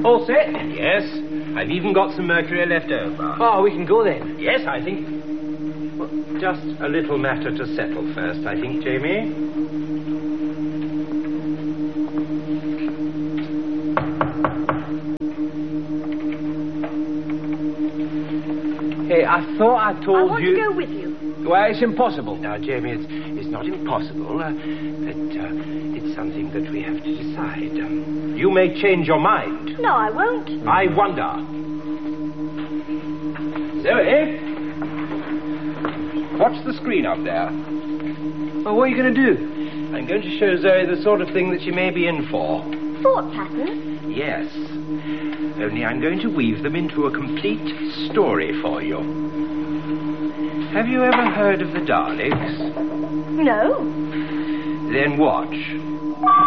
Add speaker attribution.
Speaker 1: All set?
Speaker 2: Yes. I've even got some mercury left over.
Speaker 1: Oh, we can go then.
Speaker 2: Yes, I think... Well, just a little matter to settle first, I think, Jamie.
Speaker 1: Hey, I thought I told you...
Speaker 3: I want to go with you.
Speaker 1: Well, it's impossible.
Speaker 2: Now, Jamie, it's not impossible. It's something that we have to decide. You may change your mind.
Speaker 3: No, I won't.
Speaker 2: I wonder. Zoe? Watch the screen up there.
Speaker 1: Well, what are you going to do?
Speaker 2: I'm going to show Zoe the sort of thing that she may be in for.
Speaker 3: Thought patterns?
Speaker 2: Yes. Only I'm going to weave them into a complete story for you. Have you ever heard of the Daleks?
Speaker 3: No.
Speaker 2: Then watch.